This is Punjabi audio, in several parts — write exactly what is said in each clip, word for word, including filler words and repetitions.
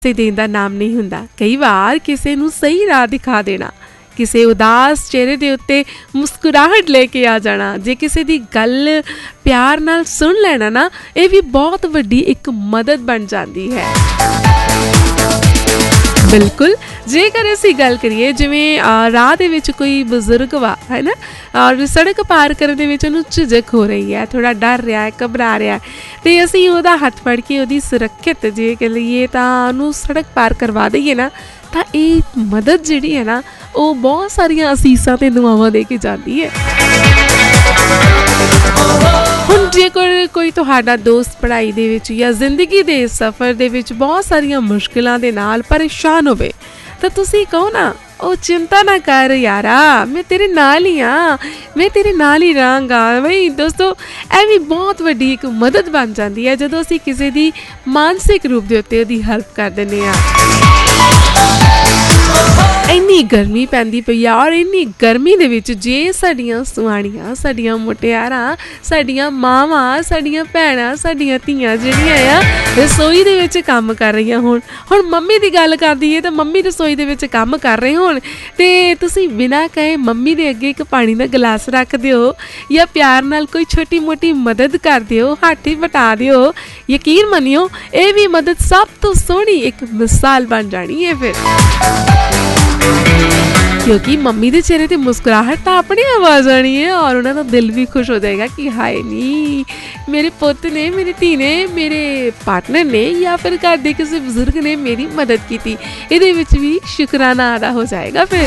ਕਿਸੇ ਦੇਣ ਦਾ ਨਾਮ ਨਹੀਂ ਹੁੰਦਾ। ਕਈ ਵਾਰ ਕਿਸੇ ਨੂੰ ਸਹੀ ਰਾਹ ਦਿਖਾ ਦੇਣਾ, ਕਿਸੇ ਉਦਾਸ ਚਿਹਰੇ ਦੇ ਉੱਤੇ ਮੁਸਕਰਾਹਟ ਲੈ ਕੇ ਆ ਜਾਣਾ, ਜੇ ਕਿਸੇ ਦੀ ਗੱਲ ਪਿਆਰ ਨਾਲ ਸੁਣ ਲੈਣਾ ਨਾ, ਇਹ ਵੀ ਬਹੁਤ ਵੱਡੀ ਇੱਕ ਮਦਦ ਬਣ ਜਾਂਦੀ ਹੈ। ਬਿਲਕੁਲ, ਜੇਕਰ ਅਸੀਂ ਗੱਲ ਕਰੀਏ ਜਿਵੇਂ ਰਾਹ ਦੇ ਵਿੱਚ ਕੋਈ ਬਜ਼ੁਰਗ ਵਾ ਹੈ ਨਾ, ਔਰ ਸੜਕ ਪਾਰ ਕਰਨ ਦੇ ਵਿੱਚ ਉਹਨੂੰ ਝਿਜਕ ਹੋ ਰਹੀ ਹੈ, ਥੋੜ੍ਹਾ ਡਰ ਰਿਹਾ ਹੈ, ਘਬਰਾ ਰਿਹਾ ਹੈ, ਅਤੇ ਅਸੀਂ ਉਹਦਾ ਹੱਥ ਫੜ ਕੇ ਉਹਦੀ ਸੁਰੱਖਿਅਤ ਜੇ ਕਹਿ ਲਈਏ ਤਾਂ ਉਹਨੂੰ ਸੜਕ ਪਾਰ ਕਰਵਾ ਦਈਏ ਨਾ, ਤਾਂ ਇਹ ਮਦਦ ਜਿਹੜੀ ਹੈ ਨਾ ਉਹ ਬਹੁਤ ਸਾਰੀਆਂ ਅਸੀਸਾਂ ਅਤੇ ਦੁਆਵਾਂ ਦੇ ਕੇ ਜਾਂਦੀ ਹੈ। ਹੁਣ ਜੇਕਰ ਕੋਈ ਤੁਹਾਡਾ ਦੋਸਤ ਪੜ੍ਹਾਈ ਦੇ ਵਿੱਚ ਜਾਂ ਜ਼ਿੰਦਗੀ ਦੇ ਸਫ਼ਰ ਦੇ ਵਿੱਚ ਬਹੁਤ ਸਾਰੀਆਂ ਮੁਸ਼ਕਿਲਾਂ ਦੇ ਨਾਲ ਪਰੇਸ਼ਾਨ ਹੋਵੇ, ਤਾਂ ਤੁਸੀਂ ਕਹੋ ਨਾ, ਉਹ ਚਿੰਤਾ ਨਾ ਕਰ ਯਾਰਾ, ਮੈਂ ਤੇਰੇ ਨਾਲ ਹੀ ਹਾਂ, ਮੈਂ ਤੇਰੇ ਨਾਲ ਹੀ ਰਹਾਂਗਾ। ਬਈ ਦੋਸਤੋ, ਇਹ ਵੀ ਬਹੁਤ ਵੱਡੀ ਇੱਕ ਮਦਦ ਬਣ ਜਾਂਦੀ ਹੈ ਜਦੋਂ ਅਸੀਂ ਕਿਸੇ ਦੀ ਮਾਨਸਿਕ ਰੂਪ ਦੇ ਉੱਤੇ ਉਹਦੀ ਹੈਲਪ ਕਰ ਦਿੰਦੇ ਹਾਂ। ਇੰਨੀ ਗਰਮੀ ਪੈਂਦੀ ਪਈ ਆ, ਔਰ ਇੰਨੀ ਗਰਮੀ ਦੇ ਵਿੱਚ ਜੇ ਸਾਡੀਆਂ ਸੁਆਣੀਆਂ, ਸਾਡੀਆਂ ਮੁਟਿਆਰਾਂ, ਸਾਡੀਆਂ ਮਾਵਾਂ, ਸਾਡੀਆਂ ਭੈਣਾਂ, ਸਾਡੀਆਂ ਧੀਆਂ ਜਿਹੜੀਆਂ ਆ ਰਸੋਈ ਦੇ ਵਿੱਚ ਕੰਮ ਕਰ ਰਹੀਆਂ ਹੋਣ, ਹੁਣ ਮੰਮੀ ਦੀ ਗੱਲ ਕਰਦੀ ਹੈ ਤਾਂ ਮੰਮੀ ਰਸੋਈ ਦੇ ਵਿੱਚ ਕੰਮ ਕਰ ਰਹੇ ਹੋਣ, ਅਤੇ ਤੁਸੀਂ ਬਿਨਾਂ ਕਹੇ ਮੰਮੀ ਦੇ ਅੱਗੇ ਇੱਕ ਪਾਣੀ ਦਾ ਗਲਾਸ ਰੱਖ ਦਿਓ ਜਾਂ ਪਿਆਰ ਨਾਲ ਕੋਈ ਛੋਟੀ ਮੋਟੀ ਮਦਦ ਕਰ ਦਿਓ, ਹੱਥ ਹੀ ਵਟਾ ਦਿਓ, ਯਕੀਨ ਮੰਨਿਓ ਇਹ ਵੀ ਮਦਦ ਸਭ ਤੋਂ ਸੋਹਣੀ ਇੱਕ ਮਿਸਾਲ ਬਣ ਜਾਣੀ ਹੈ ਫਿਰ, ਕਿਉਂਕਿ ਮੰਮੀ ਦੇ ਚਿਹਰੇ ਤੇ ਮੁਸਕਰਾਹਟ ਤਾਂ ਆਪਣੀ ਆਵਾਜ਼ ਆਣੀ ਹੈ, ਔਰ ਉਹਨਾਂ ਦਾ ਦਿਲ ਵੀ ਖੁਸ਼ ਹੋ ਜਾਏਗਾ ਕਿ ਹਾਏ ਨੀ, ਮੇਰੇ ਪੁੱਤ ਨੇ, ਮੇਰੀ ਧੀ ਨੇ, ਮੇਰੇ ਪਾਰਟਨਰ ਨੇ ਜਾਂ ਫਿਰ ਘਰ ਦੇ ਕਿਸੇ ਬਜ਼ੁਰਗ ਨੇ ਮੇਰੀ ਮਦਦ ਕੀਤੀ। ਇਹਦੇ ਵਿੱਚ ਵੀ ਸ਼ੁਕਰਾਨਾ ਅਦਾ ਹੋ ਜਾਏਗਾ ਫਿਰ।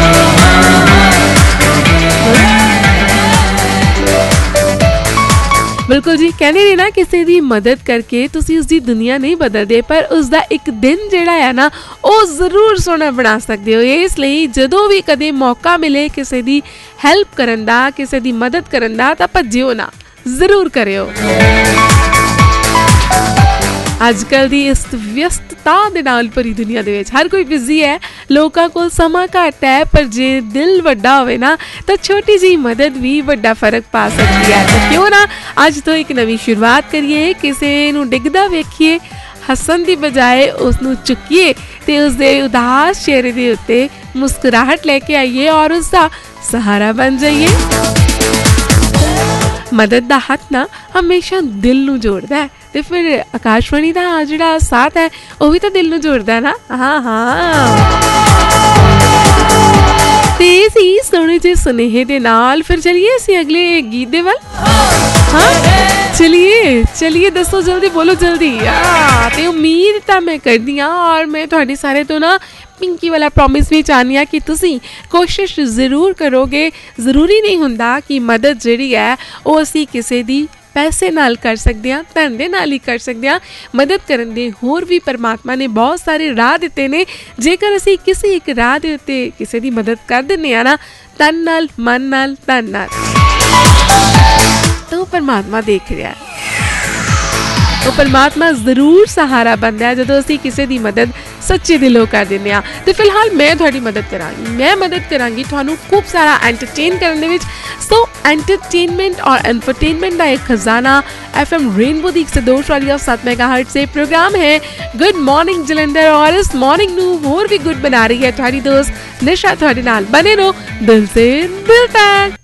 ਬਿਲਕੁਲ ਜੀ, ਕਹਿੰਦੇ ਨੇ ਨਾ, ਕਿਸੇ ਦੀ ਮਦਦ ਕਰਕੇ ਤੁਸੀਂ ਉਸਦੀ ਦੁਨੀਆ ਨਹੀਂ ਬਦਲਦੇ, ਪਰ ਉਸਦਾ ਇੱਕ ਦਿਨ ਜਿਹੜਾ ਹੈ ਨਾ ਉਹ ਜ਼ਰੂਰ ਸੋਹਣਾ ਬਣਾ ਸਕਦੇ ਹੋ। ਇਸ ਲਈ ਜਦੋਂ ਵੀ ਕਦੇ ਮੌਕਾ ਮਿਲੇ ਕਿਸੇ ਦੀ ਹੈਲਪ ਕਰਨ ਦਾ, ਕਿਸੇ ਦੀ ਮਦਦ ਕਰਨ ਦਾ, ਤਾਂ ਭੱਜਿਓ ਨਾ, ਜ਼ਰੂਰ ਕਰਿਓ। ਅੱਜ ਕੱਲ੍ਹ ਦੀ ਇਸ ਵਿਅਸਤਤਾ ਦੇ ਨਾਲ ਭਰੀ ਦੁਨੀਆ ਦੇ ਵਿੱਚ ਹਰ ਕੋਈ ਬਿਜ਼ੀ ਹੈ, ਲੋਕਾਂ ਕੋਲ ਸਮਾਂ ਘੱਟ ਹੈ, ਪਰ ਜੇ ਦਿਲ ਵੱਡਾ ਹੋਵੇ ਨਾ ਤਾਂ ਛੋਟੀ ਜਿਹੀ ਮਦਦ ਵੀ ਵੱਡਾ ਫਰਕ ਪਾ ਸਕਦੀ ਹੈ। ਤਾਂ ਕਿਉਂ ਨਾ ਅੱਜ ਤੋਂ ਇੱਕ ਨਵੀਂ ਸ਼ੁਰੂਆਤ ਕਰੀਏ, ਕਿਸੇ ਨੂੰ ਡਿੱਗਦਾ ਵੇਖੀਏ, ਹੱਸਣ ਦੀ ਬਜਾਏ ਉਸ ਨੂੰ ਚੁੱਕੀਏ ਅਤੇ ਉਸਦੇ ਉਦਾਸ ਚਿਹਰੇ ਦੇ ਉੱਤੇ ਮੁਸਕਰਾਹਟ ਲੈ ਕੇ ਆਈਏ ਔਰ ਉਸਦਾ ਸਹਾਰਾ ਬਣ ਜਾਈਏ। ਮਦਦ ਦਾ ਹੱਥ ਨਾ ਹਮੇਸ਼ਾ ਦਿਲ ਨੂੰ ਜੋੜਦਾ ਹੈ, ਤੇ ਫਿਰ ਆਕਾਸ਼ਵਾਣੀ ਦਾ ਜਿਹੜਾ ਸਾਥ ਹੈ ਉਹ ਵੀ ਤਾਂ ਦਿਲ ਨੂੰ ਜੋੜਦਾ ਨਾ। ਹਾਂ ਹਾਂ ਤੇ ਸੀ ਸੋਹਣੇ ਜਿਹੇ ਸੁਨੇਹੇ ਦੇ ਨਾਲ ਫਿਰ ਚਲੀਏ ਅਸੀਂ ਅਗਲੇ ਗੀਤ ਦੇ ਵੱਲ। ਹਾਂ ਚਲੀਏ ਚਲੀਏ ਦੱਸੋ ਜਲਦੀ, ਬੋਲੋ ਜਲਦੀ। ਆ ਤੇ ਉਮੀਦ ਤਾਂ ਮੈਂ ਕਰਦੀ ਹਾਂ, ਔਰ ਮੈਂ ਤੁਹਾਡੇ ਸਾਰੇ ਤੋਂ ਨਾ ਪਿੰਕੀ ਵਾਲਾ ਪ੍ਰੋਮਿਸ ਵੀ ਚਾਹੁੰਦੀ ਹਾਂ ਕਿ ਤੁਸੀਂ ਕੋਸ਼ਿਸ਼ ਜ਼ਰੂਰ ਕਰੋਗੇ। ਜ਼ਰੂਰੀ ਨਹੀਂ ਹੁੰਦਾ ਕਿ ਮਦਦ ਜਿਹੜੀ ਹੈ ਉਹ ਅਸੀਂ ਕਿਸੇ ਦੀ ਪੈਸੇ ਨਾਲ ਕਰ ਸਕਦੇ ਹਾਂ, ਧਨ ਦੇ ਨਾਲ ਹੀ ਕਰ ਸਕਦੇ ਹਾਂ। ਮਦਦ ਕਰਨ ਦੇ ਹੋਰ ਵੀ ਪਰਮਾਤਮਾ ਨੇ ਬਹੁਤ ਸਾਰੇ ਰਾਹ ਦਿੱਤੇ ਨੇ। ਜੇਕਰ ਅਸੀਂ ਕਿਸੇ ਇੱਕ ਰਾਹ ਦੇ ਉੱਤੇ ਕਿਸੇ ਦੀ ਮਦਦ ਕਰ ਦਿੰਦੇ ਹਾਂ ਨਾ, ਤਨ ਨਾਲ, ਮਨ ਨਾਲ, ਧਨ ਨਾਲ, ਤਾਂ ਪਰਮਾਤਮਾ ਦੇਖ ਰਿਹਾ, ਉਹ ਪਰਮਾਤਮਾ ਜ਼ਰੂਰ ਸਹਾਰਾ ਬਣਦਾ ਹੈ ਜਦੋਂ ਅਸੀਂ ਕਿਸੇ ਦੀ ਮਦਦ ਸੱਚੇ ਦਿਲੋਂ ਕਰ ਦਿੰਦੇ ਹਾਂ। ਤੇ ਫਿਲਹਾਲ ਮੈਂ ਤੁਹਾਡੀ ਮਦਦ ਕਰਾਂਗੀ, ਮੈਂ ਮਦਦ ਕਰਾਂਗੀ ਤੁਹਾਨੂੰ ਖੂਬ ਸਾਰਾ ਐਂਟਰਟੇਨ ਕਰਨ ਦੇ ਵਿੱਚ। ਸੋ ਐਂਟਰਟੇਨਮੈਂਟ ਔਰ ਐਂਟਰਟੇਨमेंट ਦਾ एक खजाना एफ एम रेनबो ਦੀ एक सौ दो दशमलव सात मेगाहर्ट्ज़ से प्रोग्राम है गुड मॉर्निंग जलंधर, और इस मॉर्निंग ਨੂੰ ਹੋਰ ਵੀ ਗੁੱਡ ਬਣਾ ਰਹੀ ਹੈ ਤੁਹਾਡੀ ਦੋਸਤ ਨਿਸ਼ਾ। ਤੁਹਾਡੇ ਨਾਲ ਬਨੇ ਰਹੋ ਦਿਲ ਸੇ ਦਿਲ ਤੱਕ।